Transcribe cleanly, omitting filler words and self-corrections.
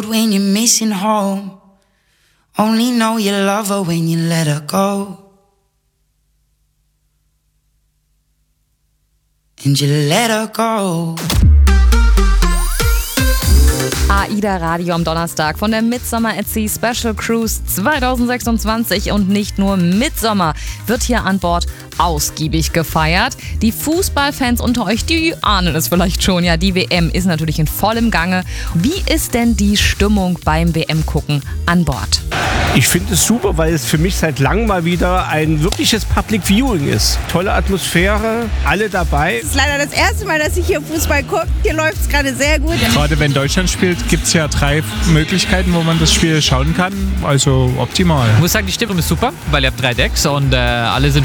When you're missing home, only know you love her when you let her go. And you let her go. AIDA Radio am Donnerstag von der Midsummer at Sea Special Cruise 2026 und nicht nur Midsommer wird hier an Bord ausgiebig gefeiert. Die Fußballfans unter euch, die ahnen es vielleicht schon, ja, die WM ist natürlich in vollem Gange. Wie ist denn die Stimmung beim WM-Gucken an Bord? Ich finde es super, weil es für mich seit langem mal wieder ein wirkliches Public Viewing ist. Tolle Atmosphäre, alle dabei. Es ist leider das erste Mal, dass ich hier Fußball gucke. Hier läuft es gerade sehr gut. Gerade wenn Deutschland spielt, gibt es ja 3 Möglichkeiten, wo man das Spiel schauen kann. Also optimal. Ich muss sagen, die Stimmung ist super, weil ihr habt 3 Decks und alle sind